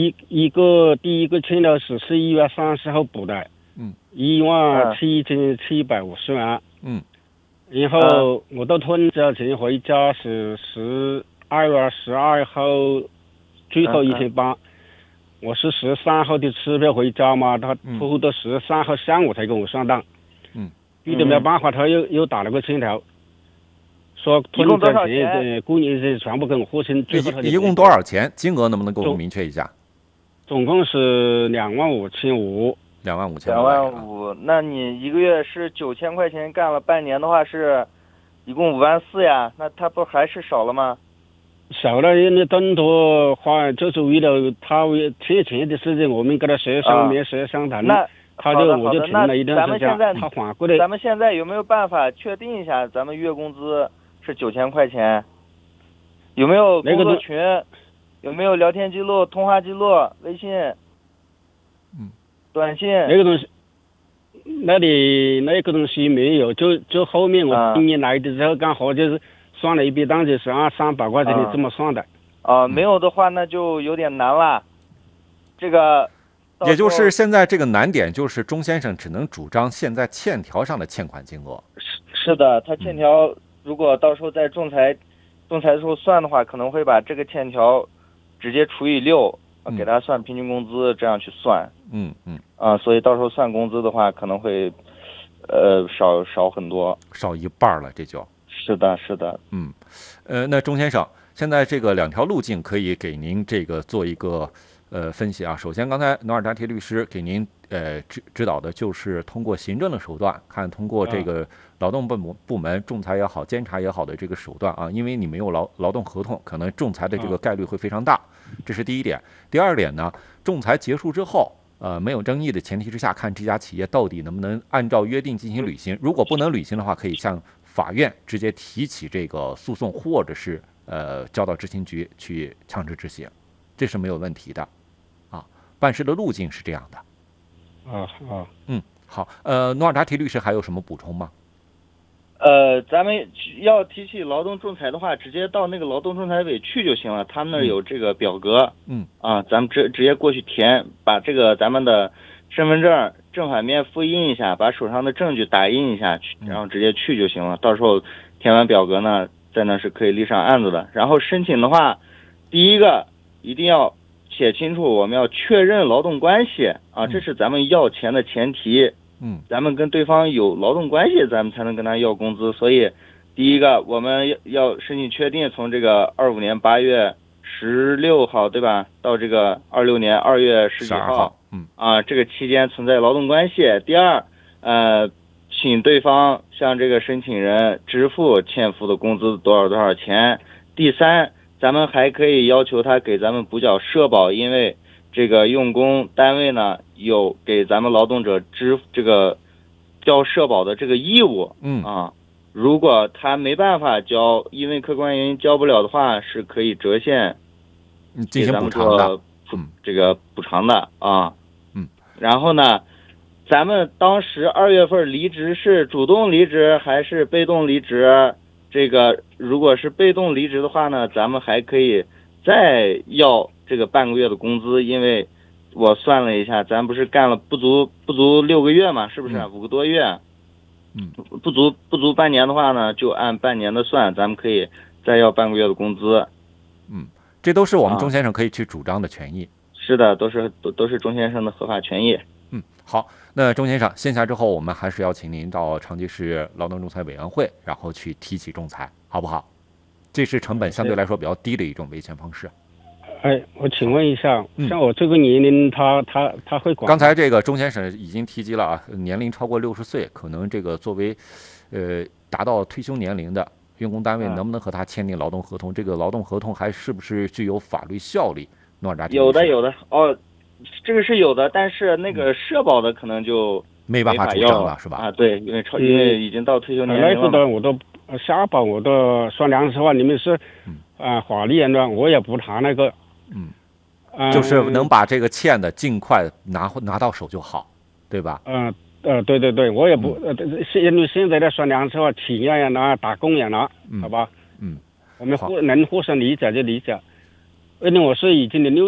第一个欠条是11月30号补的，17750元。然后我到囤交钱回家是12月12号最后一天班。我是13号的车票回家嘛，他拖到13号下午才跟我上当。逼得没有办法，他又打了个欠条，说囤交钱过年这全部跟我付清。 一共多少钱？金额能不能给我们明确一下？ 总共是25500。 25000，那你一个月是9000块钱，干了半年的话是一共54000呀，那他不还是少了吗？ 少了，因为更多花就是为了他欠钱的事情，我们跟他协商谈。 那我就停了一段时间。他缓过来。 咱们现在有没有办法确定一下，咱们月工资是9000块钱？有没有工作群？有没有聊天记录、通话记录、微信？短信？ 那个东西，那个东西没有，就后面我今年来的时候刚好就是算了一笔单，就是按300块钱的这么算的。 没有的话那就有点难了。这个。 也就是现在这个难点就是钟先生只能主张现在欠条上的欠款金额。 是的，他欠条如果到时候在仲裁的时候算的话，可能会把这个欠条直接除以6，给他算平均工资，这样去算。所以到时候算工资的话，可能会少很多， 少一半了，这就。 是的。 那钟先生，现在这个2条路径可以给您这个做一个分析啊。首先，刚才努尔扎提律师给您指导的就是通过行政的手段，看通过这个劳动部门仲裁也好、监察也好的这个手段啊，因为你没有劳动合同，可能仲裁的这个概率会非常大，这是第一点。第二点呢，仲裁结束之后，没有争议的前提之下，看这家企业到底能不能按照约定进行履行。如果不能履行的话，可以向法院直接提起这个诉讼，或者是交到执行局去强制执行，这是没有问题的。办事的路径是这样的。好。努尔扎提律师还有什么补充吗？ 咱们要提起劳动仲裁的话，直接到那个劳动仲裁委去就行了，他们那儿有这个表格。咱们直接过去填，把这个咱们的身份证正反面复印一下，把手上的证据打印一下，然后直接去就行了。到时候填完表格呢，在那是可以立上案子的。然后申请的话，第一个一定要写清楚，我们要确认劳动关系这是咱们要钱的前提。咱们跟对方有劳动关系，咱们才能跟他要工资。所以第一个我们要申请确定，从这个25年8月16号对吧，到这个26年2月19号这个期间存在劳动关系。第二请对方向这个申请人支付欠付的工资多少钱。第三，咱们还可以要求他给咱们补缴社保，因为这个用工单位呢有给咱们劳动者这个交社保的这个义务。如果他没办法交，因为客观原因交不了的话，是可以折现进行补偿的。 这个补偿的然后呢，咱们当时2月份离职是主动离职还是被动离职？这个如果是被动离职的话呢，咱们还可以再要这个半个月的工资，因为我算了一下，咱不是干了不足6个月嘛，是不是5个多月？不足半年的话呢，就按半年的算，咱们可以再要半个月的工资。 这都是我们钟先生可以去主张的权益。 是的，都是钟先生的合法权益。 好，那钟先生，线下之后我们还是要请您到长吉市劳动仲裁委员会，然后去提起仲裁，好不好？这是成本相对来说比较低的一种维权方式。 我请问一下，像我这个年龄，他会管？ 刚才这个钟先生已经提及了啊，年龄超过60岁，可能这个作为达到退休年龄的用工单位，能不能和他签订劳动合同？这个劳动合同还是不是具有法律效力？努尔扎提有的这个是有的，但是那个社保的可能就没办法主张了，是吧？ 对，因为已经到退休年龄了。 那个的我都社保我都说良实话，你们是法律人呢，我也不谈那个。 就是能把这个欠的尽快拿到手就好，对吧？ 对，我也不因为现在的说良实话，企业也拿，打工也拿，好吧？我们能互相理解就理解，因为我是已经的